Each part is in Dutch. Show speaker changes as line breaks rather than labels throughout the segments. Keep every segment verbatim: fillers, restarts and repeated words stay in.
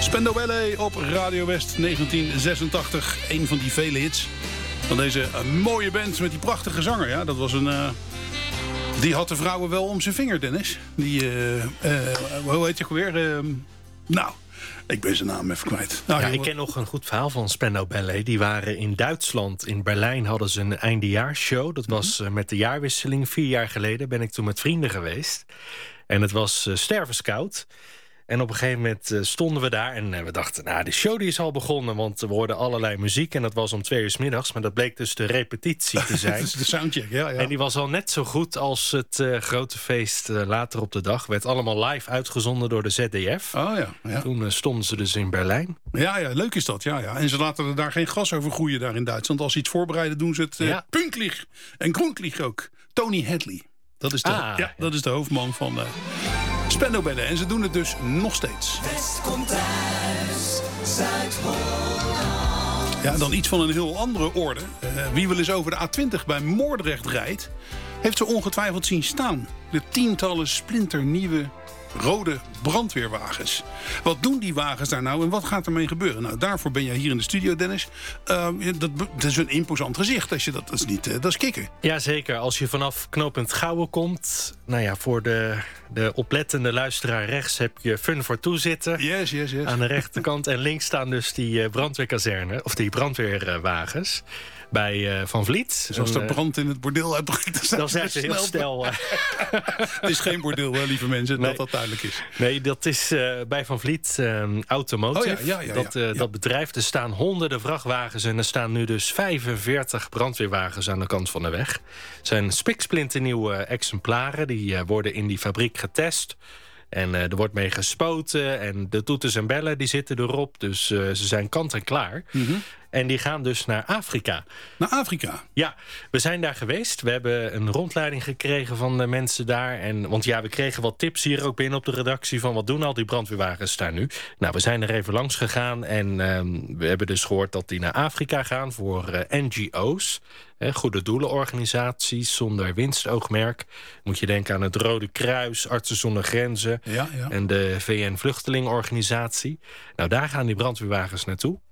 Spandau Ballet op Radio West negentien zesentachtig. Een van die vele hits van deze uh, mooie band met die prachtige zanger. Ja, dat was een... Uh, die had de vrouwen wel om zijn vinger, Dennis. Die, uh, uh, hoe heet je ook weer? Uh, nou, ik ben zijn naam even kwijt. Nou,
ja,
jongen.
Ik ken nog een goed verhaal van Spandau Ballet. Die waren in Duitsland, in Berlijn hadden ze een eindejaarsshow. Dat was uh, met de jaarwisseling. Vier jaar geleden ben ik toen met vrienden geweest. En het was uh, stervenskoud. En op een gegeven moment uh, stonden we daar en uh, we dachten... nou, de show die is al begonnen, want we hoorden allerlei muziek... en dat was om twee uur 's middags, maar dat bleek dus de repetitie te zijn.
Dat is de soundcheck, ja, ja.
En die was al net zo goed als het uh, grote feest uh, later op de dag. Werd allemaal live uitgezonden door de Z D F.
Oh ja, ja.
Toen uh, stonden ze dus in Berlijn.
Ja, ja, leuk is dat, ja, ja. En ze laten er daar geen gas over groeien daar in Duitsland. Als ze iets voorbereiden, doen ze het uh,
Ja.
Pünktlich en Grundlich ook. Tony Hadley. Dat is de,
Ah,
ja,
ja.
dat is de hoofdman van uh, Spandau Ballet. En ze doen het dus nog steeds.
West komt thuis, Zuid-Holland.
Ja, dan iets van een heel andere orde. Uh, wie wel eens over de A twintig bij Moordrecht rijdt... heeft ze ongetwijfeld zien staan. De tientallen splinternieuwe rode brandweerwagens. Wat doen die wagens daar nou en wat gaat ermee gebeuren? Nou, daarvoor ben jij hier in de studio, Dennis. Uh, dat, dat is een imposant gezicht. Als je dat, dat is niet, uh, dat is kicken.
Jazeker, als je vanaf knooppunt Gouwen komt... nou ja, voor de, de oplettende luisteraar rechts heb je Fun voor Toe zitten.
Yes, yes, yes.
Aan de rechterkant. En links staan dus die uh, brandweerkazerne, of die brandweerwagens... bij uh, Van Vliet.
Dus als
Een,
er brand in het bordeel uitbreekt...
dan zijn ze heel snel... Uh,
Het is geen bordeel, hè, lieve mensen,
Nee.
dat dat duidelijk is.
Nee, dat is uh, bij Van Vliet um, Automotive.
Oh ja, ja, ja,
dat, uh,
ja.
dat bedrijf. Er staan honderden vrachtwagens en er staan nu dus vijfenveertig brandweerwagens aan de kant van de weg. Het zijn spiksplinternieuwe exemplaren. Die uh, worden in die fabriek getest. En uh, er wordt mee gespoten en de toeters en bellen die zitten erop. Dus uh, ze zijn kant en klaar.
Mm-hmm.
En die gaan dus naar Afrika.
Naar Afrika.
Ja, we zijn daar geweest. We hebben een rondleiding gekregen van de mensen daar. En, want ja, we kregen wat tips hier ook binnen op de redactie... van wat doen al die brandweerwagens daar nu. Nou, we zijn er even langs gegaan. En um, we hebben dus gehoord dat die naar Afrika gaan voor uh, N G O's. Hè, goede doelenorganisaties zonder winstoogmerk. Moet je denken aan het Rode Kruis, Artsen zonder Grenzen...
Ja, ja.
en de V N-vluchtelingenorganisatie. Nou, daar gaan die brandweerwagens naartoe.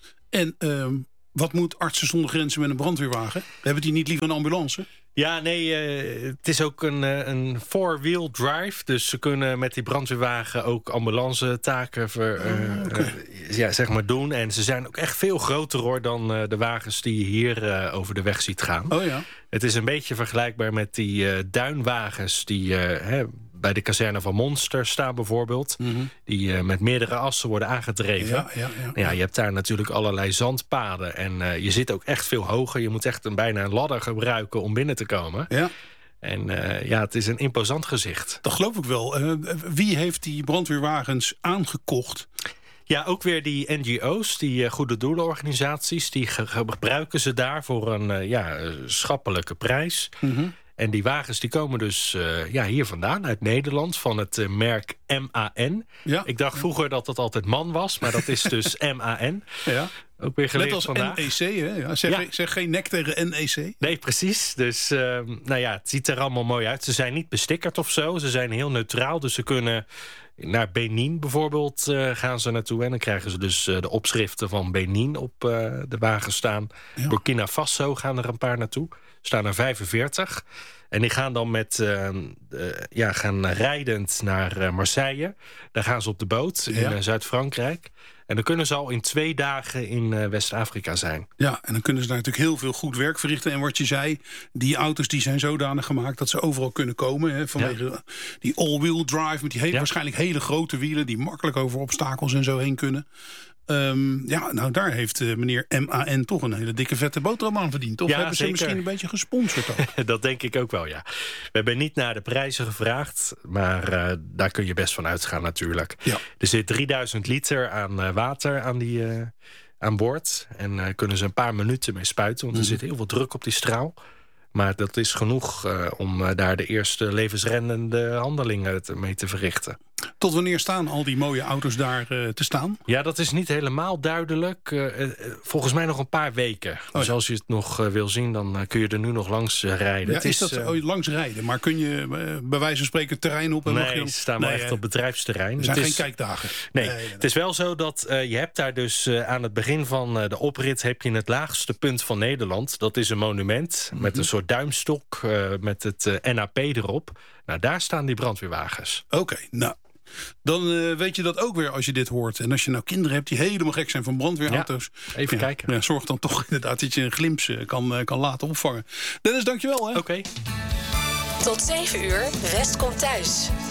En um, wat moet Artsen zonder Grenzen met een brandweerwagen? Hebben die niet liever een ambulance?
Ja, nee, uh, het is ook een, uh, een four-wheel drive. Dus ze kunnen met die brandweerwagen ook ambulancetaken ver, uh, okay. uh, ja, zeg maar doen. En ze zijn ook echt veel groter hoor, dan uh, de wagens die je hier uh, over de weg ziet gaan.
Oh ja.
Het is een beetje vergelijkbaar met die uh, duinwagens die... Uh, hè, bij de kazerne van Monster staan bijvoorbeeld. Mm-hmm. Die uh, met meerdere assen worden aangedreven.
Ja, ja, ja.
Ja, je hebt daar natuurlijk allerlei zandpaden. En uh, je zit ook echt veel hoger. Je moet echt een, bijna een ladder gebruiken om binnen te komen.
Ja.
En uh, ja, het is een imposant gezicht.
Dat geloof ik wel. Uh, wie heeft die brandweerwagens aangekocht?
Ja, ook weer die N G O's, die uh, goede doelenorganisaties... die ge- gebruiken ze daar voor een uh, ja, schappelijke prijs... Mm-hmm. En die wagens die komen dus uh, ja, hier vandaan, uit Nederland, van het uh, merk M A N.
Ja.
Ik dacht vroeger dat het altijd man was, maar dat is dus M A N.
Ja.
Ook weer geleerd
Net als
vandaag.
N E C, hè? Ja, zeg,
Ja.
Geen, zeg geen nek tegen N E C.
Nee, precies. Dus uh, nou ja, het ziet er allemaal mooi uit. Ze zijn niet bestickerd of zo. Ze zijn heel neutraal, dus ze kunnen... Naar Benin bijvoorbeeld uh, gaan ze naartoe. En dan krijgen ze dus uh, de opschriften van Benin op uh, de wagen staan. Ja. Burkina Faso gaan er een paar naartoe. Staan er vijfenveertig. En die gaan dan met, uh, uh, ja, gaan rijdend naar uh, Marseille. Daar gaan ze op de boot in ja. uh, Zuid-Frankrijk. En dan kunnen ze al in twee dagen in uh, West-Afrika zijn.
Ja, en dan kunnen ze daar natuurlijk heel veel goed werk verrichten. En wat je zei, die auto's die zijn zodanig gemaakt... dat ze overal kunnen komen. Hè, vanwege ja. die all-wheel drive met die hele, ja. waarschijnlijk hele grote wielen... die makkelijk over obstakels en zo heen kunnen. Um, ja, nou daar heeft uh, meneer M A N toch een hele dikke vette boterham aan verdiend. Of
ja,
hebben ze
zeker.
misschien een beetje gesponsord ook?
Dat denk ik ook wel, ja. We hebben niet naar de prijzen gevraagd, maar uh, daar kun je best van uitgaan natuurlijk. Ja. Er zit drieduizend liter aan uh, water aan, die, uh, aan boord. En uh, kunnen ze een paar minuten mee spuiten, want er mm. zit heel veel druk op die straal. Maar dat is genoeg uh, om uh, daar de eerste levensreddende handelingen mee te verrichten.
Tot wanneer staan al die mooie auto's daar uh, te staan?
Ja, dat is niet helemaal duidelijk. Uh, uh, volgens mij nog een paar weken. Oh, dus ja. als je het nog uh, wil zien, dan uh, kun je er nu nog langs uh, rijden.
Ja,
het
is,
is
dat
uh,
oh, langs rijden? Maar kun je uh, bij wijze van spreken het terrein op? En
nee,
mag je dan...
ze staan wel nee, echt op bedrijfsterrein.
Er zijn
het
geen
is...
kijkdagen.
Nee,
nee, nee, nee.
Het is wel zo dat uh, je hebt daar dus uh, aan het begin van uh, de oprit... heb je het laagste punt van Nederland. Dat is een monument mm-hmm. met een soort duimstok uh, met het uh, N A P erop. Nou, daar staan die brandweerwagens.
Oké, okay, nou... Dan uh, weet je dat ook weer als je dit hoort. En als je nou kinderen hebt die helemaal gek zijn van brandweerauto's.
Ja, even ja, kijken.
Ja, zorg dan toch inderdaad dat je een glimps uh, kan, uh, kan laten opvangen. Dennis, dankjewel.
Oké. Okay.
Tot zeven uur, West komt thuis.